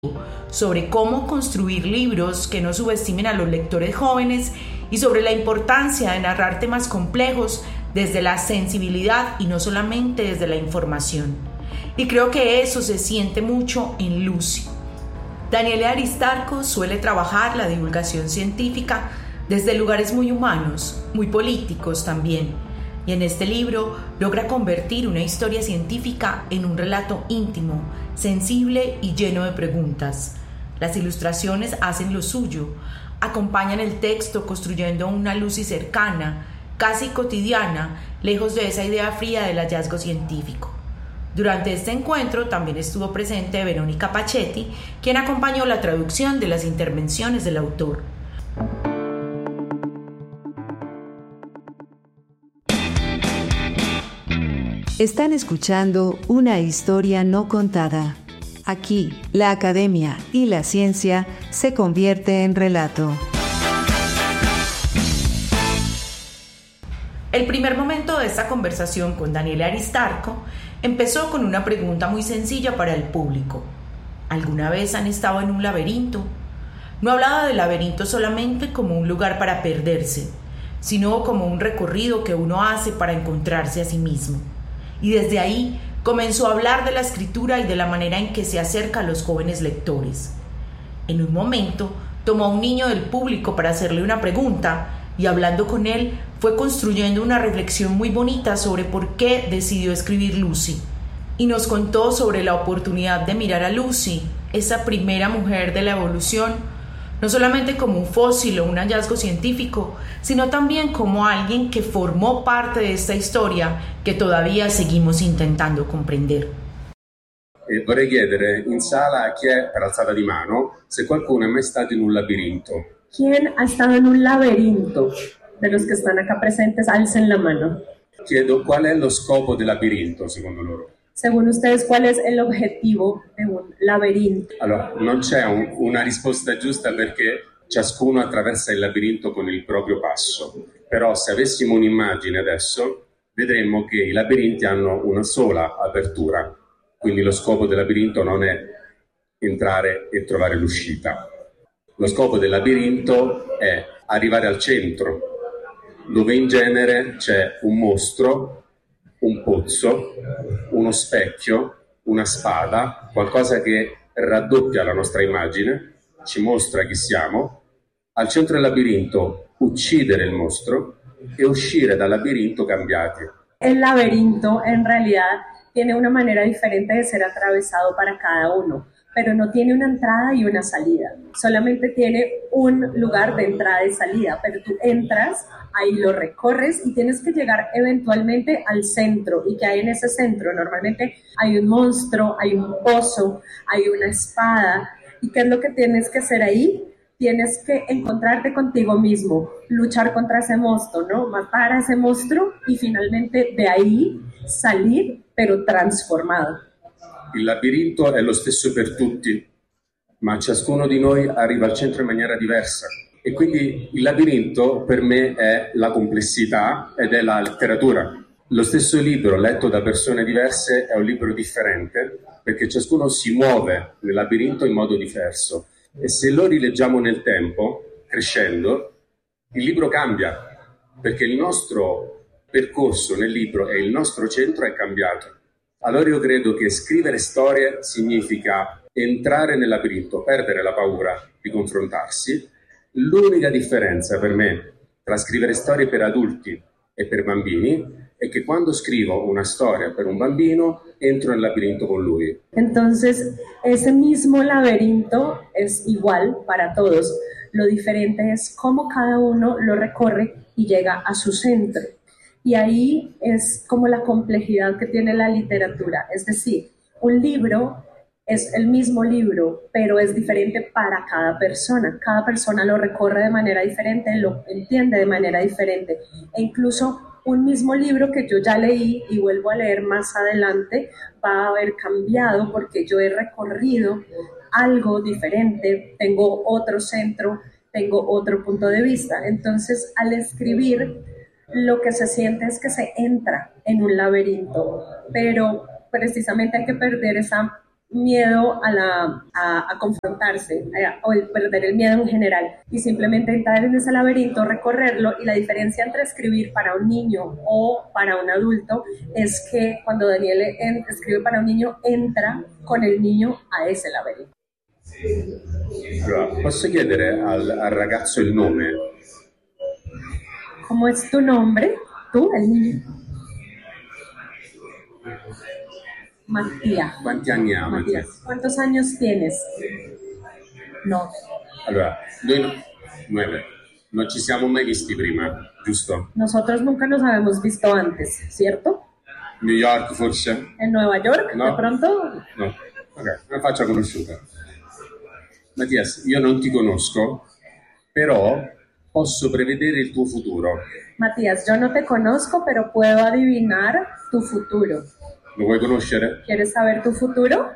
sobre cómo construir libros que no subestimen a los lectores jóvenes y sobre la importancia de narrar temas complejos desde la sensibilidad y no solamente desde la información. Y creo que eso se siente mucho en Lucy. Daniela Aristarco suele trabajar la divulgación científica desde lugares muy humanos, muy políticos también. Y en este libro logra convertir una historia científica en un relato íntimo, sensible y lleno de preguntas. Las ilustraciones hacen lo suyo, acompañan el texto construyendo una Lucy cercana, casi cotidiana, lejos de esa idea fría del hallazgo científico. Durante este encuentro también estuvo presente Verónica Pachetti, quien acompañó la traducción de las intervenciones del autor. Están escuchando Una historia no contada. Aquí, la academia y la ciencia se convierte en relato. El primer momento de esta conversación con Daniela Aristarco empezó con una pregunta muy sencilla para el público. ¿Alguna vez han estado en un laberinto? No hablaba del laberinto solamente como un lugar para perderse, sino como un recorrido que uno hace para encontrarse a sí mismo. Y desde ahí comenzó a hablar de la escritura y de la manera en que se acerca a los jóvenes lectores. En un momento, tomó a un niño del público para hacerle una pregunta y hablando con él, fue construyendo una reflexión muy bonita sobre por qué decidió escribir Lucy. Y nos contó sobre la oportunidad de mirar a Lucy, esa primera mujer de la evolución, no solamente como un fósil o un hallazgo científico, sino también como alguien que formó parte de esta historia que todavía seguimos intentando comprender. Vorrei chiedere in sala a chi è, per alzata di mano, se qualcuno è mai stato in un labirinto. ¿Quién ha estado en un laberinto? De los que están acá presentes, alcen la mano. Chiedo qual è lo scopo del labirinto, secondo loro. Según ustedes, ¿cuál es el objetivo de un laberinto? Allora, non c'è una risposta giusta perché ciascuno attraversa il labirinto con il proprio passo. Però se avessimo un'immagine adesso, vedremmo che i labirinti hanno una sola apertura. Quindi lo scopo del labirinto non è entrare e trovare l'uscita. Lo scopo del labirinto è arrivare al centro, dove in genere c'è un mostro, un pozzo, uno specchio, una spada, qualcosa che raddoppia la nostra immagine, ci mostra chi siamo, al centro del labirinto uccidere il mostro e uscire dal labirinto cambiati. El laberinto en realidad tiene una manera diferente de ser atravesado para cada uno, pero no tiene una entrada y una salida, solamente tiene un lugar de entrada y salida, pero tú entras, ahí lo recorres y tienes que llegar eventualmente al centro. ¿Y qué hay en ese centro? Normalmente hay un monstruo, hay un pozo, hay una espada. ¿Y qué es lo que tienes que hacer ahí? Tienes que encontrarte contigo mismo, luchar contra ese monstruo, ¿no? Matar a ese monstruo y finalmente de ahí salir, pero transformado. Il labirinto è lo stesso per tutti, ma ciascuno di noi arriva al centro in maniera diversa. E quindi il labirinto per me è la complessità ed è la letteratura. Lo stesso libro letto da persone diverse è un libro differente perché ciascuno si muove nel labirinto in modo diverso. E se lo rileggiamo nel tempo, crescendo, il libro cambia perché il nostro percorso nel libro e il nostro centro è cambiato. Allora io credo che scrivere storie significa entrare nel labirinto, perdere la paura di confrontarsi. L'unica differenza per me tra scrivere storie per adulti e per bambini è che quando scrivo una storia per un bambino entro nel labirinto con lui. Entonces, ese mismo laberinto es igual para todos. Lo diferente es cómo cada uno lo recorre y llega a su centro. Y ahí es como la complejidad que tiene la literatura. Es decir, un libro es el mismo libro, pero es diferente para cada persona. Cada persona lo recorre de manera diferente, lo entiende de manera diferente. E incluso un mismo libro que yo ya leí y vuelvo a leer más adelante va a haber cambiado porque yo he recorrido algo diferente, tengo otro centro, tengo otro punto de vista. Entonces, al escribir, lo que se siente es que se entra en un laberinto, pero precisamente hay que perder esa miedo a confrontarse o el perder el miedo en general y simplemente entrar en ese laberinto, recorrerlo. Y la diferencia entre escribir para un niño o para un adulto es que cuando Daniel escribe para un niño, entra con el niño a ese laberinto. Allora, posso chiedere al ragazzo il nome? ¿Cómo es tu nombre? ¿Tú, el niño? Matías. Quanti anni ha Mattia? ¿Cuántos años tienes? No. Allora, noi 9. Non ci siamo mai visti prima, giusto? Nosotros nunca nos habíamos visto antes, ¿cierto? New York forse? ¿En Nueva York? No. ¿De pronto? No. Ok, una faccia conosciuta. Mattias, io non ti conosco, però posso prevedere il tuo futuro. Matías, yo no te conozco, pero puedo adivinar tu futuro. Lo vuoi conoscere? ¿Quieres saber tu futuro?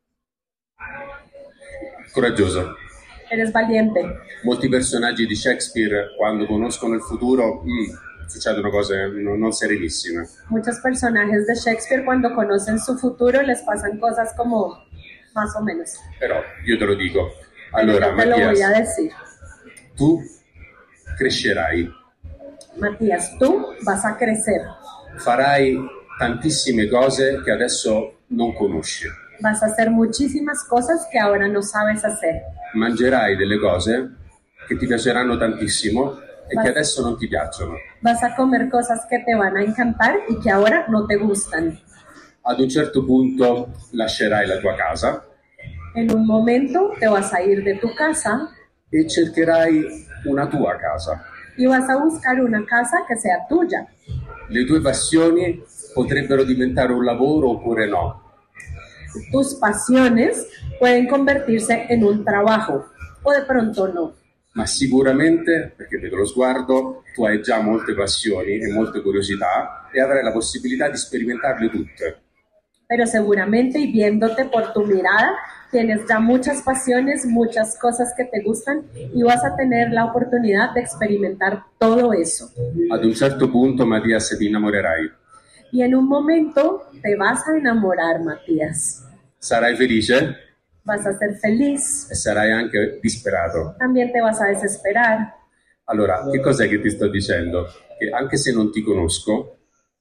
Coraggioso. Eres valiente. Molti personaggi di Shakespeare, quando conoscono il futuro, succedono cose non serenissime. Muchos personajes de Shakespeare, cuando conocen su futuro, les pasan cosas como más o menos. Però io te lo dico. Pero Allora, yo te lo voy a Mattias, decir. tu crescerai, Matías, tú vas a crecer. farai tantissime cose che adesso non conosci. Vas a hacer muchísimas cosas que ahora no sabes hacer. Mangerai delle cose che ti piaceranno tantissimo e che adesso non ti piacciono. Vas a comer cosas que te van a encantar y que ahora no te gustan. Ad un certo punto lascerai la tua casa En un momento te vas a ir de tu casa e cercherai una tua casa. y vas a buscar una casa que sea tuya. Le tue passioni potrebbero diventare un lavoro oppure no. Tus pasiones pueden convertirse en un trabajo o de pronto no. Ma sicuramente, perché vedo lo sguardo, tu hai già molte passioni e molte curiosità e avrai la possibilità di sperimentarle tutte. Pero seguramente, y viéndote por tu mirada, tienes ya muchas pasiones, muchas cosas que te gustan y vas a tener la oportunidad de experimentar todo eso. Ad un certo punto, Mattias, ti innamorerai. Y en un momento te vas a enamorar, Matías. Sarai felice Vas a ser feliz, e sarai anche disperato. también te vas a desesperar. Allora, che cos'è che ti sto dicendo? Che anche se non ti conosco,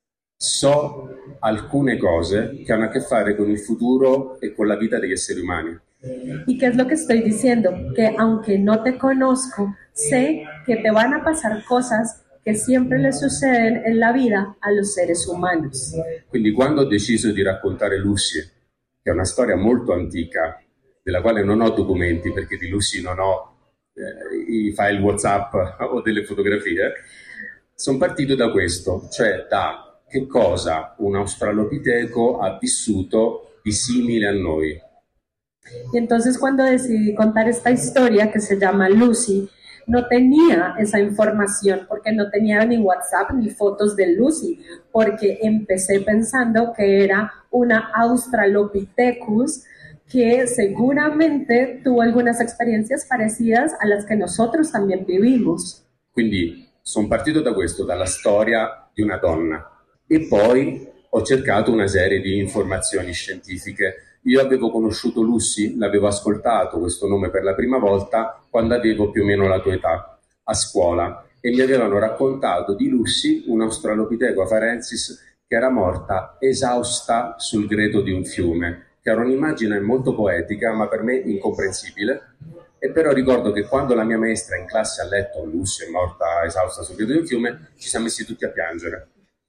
so alcune cose che hanno a che fare con il futuro e con la vita degli esseri umani. ¿Y qué es lo que estoy diciendo? Que aunque no te conozco, sé que te van a pasar cosas que siempre le suceden en la vida a los seres humanos. Quindi quando ho deciso di raccontare Lucy, che è una storia molto antica, della quale non ho documenti perché di Lucy non ho i file WhatsApp o delle fotografie, sono partito da questo, cioè da che cosa un australopiteco ha vissuto di simile a noi. Y entonces cuando decidí contar esta historia que se llama Lucy, no tenía esa información porque no tenía ni WhatsApp ni fotos de Lucy, porque empecé pensando que era una Australopithecus que seguramente tuvo algunas experiencias parecidas a las que nosotros también vivimos. Quindi sono partito da questo, dalla storia di una donna, e poi ho cercato una serie di informazioni scientifiche. Io avevo conosciuto Lucy, l'avevo ascoltato questo nome per la prima volta quando avevo più o meno la tua età, a scuola, e mi avevano raccontato di Lucy, un Australopithecus afarensis, che era morta esausta sul greto di un fiume, che era un'immagine molto poetica, ma per me incomprensibile. E però ricordo che quando la mia maestra in classe ha letto Lucy è morta esausta sul greto di un fiume, ci siamo messi tutti a piangere.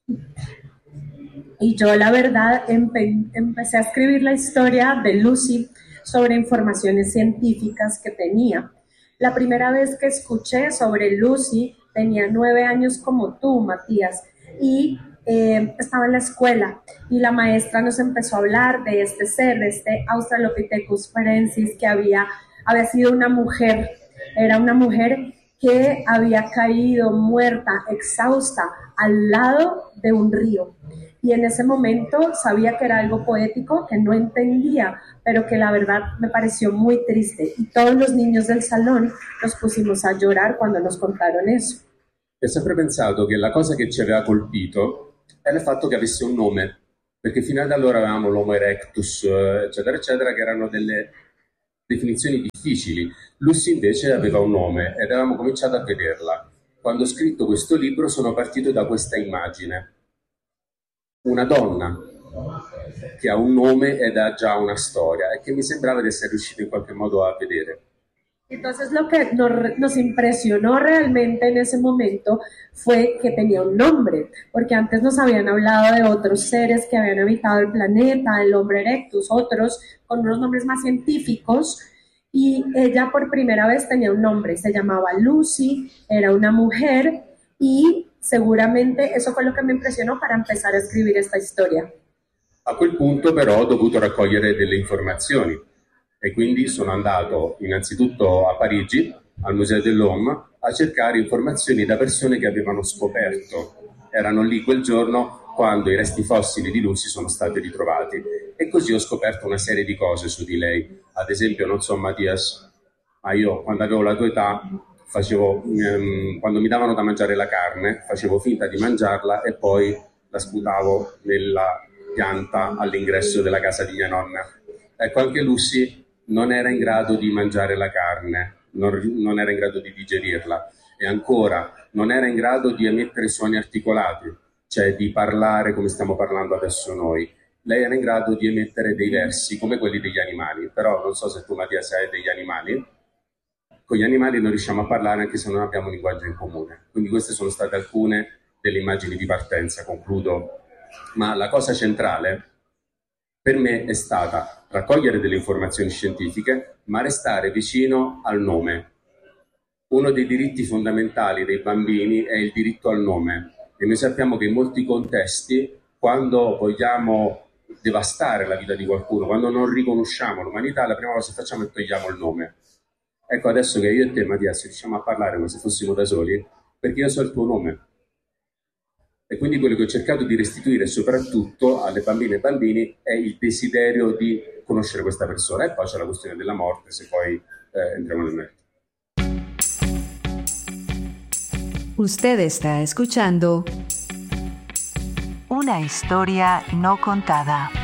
Y yo, la verdad, empecé a escribir la historia de Lucy sobre informaciones científicas que tenía. La primera vez que escuché sobre Lucy tenía 9 años como tú, Matías, y estaba en la escuela y la maestra nos empezó a hablar de este ser, de este Australopithecus afarensis que había sido una mujer. Era una mujer que había caído muerta, exhausta, al lado de un río. Y en ese momento sabía que era algo poético, que no entendía, pero que la verdad me pareció muy triste. Y todos los niños del salón nos pusimos a llorar cuando nos contaron eso. E ho sempre pensato che la cosa che ci aveva colpito era il fatto che avesse un nome. perché fino ad allora avevamo l'Homo erectus, eccetera, eccetera, che erano delle definizioni difficili. Lucy invece aveva un nome ed avevamo cominciato a vederla. Quando ho scritto questo libro sono partito da questa immagine. Una donna che ha un nome ed ha già una storia e che mi sembraba di essere riuscito in qualche modo a vedere. Entonces lo que nos impresionó realmente en ese momento fue que tenía un nombre, porque antes nos habían hablado de otros seres que habían habitado el planeta, el Homo erectus, otros con unos nombres más científicos, y ella por primera vez tenía un nombre, se llamaba Lucy, era una mujer, y seguramente eso fue lo que me impresionó para empezar a escribir esta historia. A quel punto però ho dovuto raccogliere delle informazioni e quindi sono andato innanzitutto a Parigi, al Museo dell'Homme, a cercare informazioni da persone che avevano scoperto. Erano lì quel giorno quando i resti fossili di Lucy sono stati ritrovati e così ho scoperto una serie di cose su di lei. Ad esempio, non so Mattias, ma io quando avevo la tua età quando mi davano da mangiare la carne facevo finta di mangiarla e poi la sputavo nella pianta all'ingresso della casa di mia nonna. Ecco, anche Lucy non era in grado di mangiare la carne, non era in grado di digerirla e ancora non era in grado di emettere suoni articolati, cioè di parlare come stiamo parlando adesso noi. Lei era in grado di emettere dei versi come quelli degli animali, però non so se tu Mattia sai degli animali. Con gli animali non riusciamo a parlare anche se non abbiamo un linguaggio in comune. Quindi queste sono state alcune delle immagini di partenza, concludo. Ma la cosa centrale per me è stata raccogliere delle informazioni scientifiche, ma restare vicino al nome. Uno dei diritti fondamentali dei bambini è il diritto al nome e noi sappiamo che in molti contesti, quando vogliamo devastare la vita di qualcuno, quando non riconosciamo l'umanità, la prima cosa che facciamo è togliamo il nome. Ecco, adesso che io e te, Mattia, riusciamo a parlare come se fossimo da soli, perché io so il tuo nome. E quindi quello che ho cercato di restituire soprattutto alle bambine e bambini è il desiderio di conoscere questa persona. E poi c'è la questione della morte, se poi entriamo nel merito. Usted está escuchando Una historia no contada.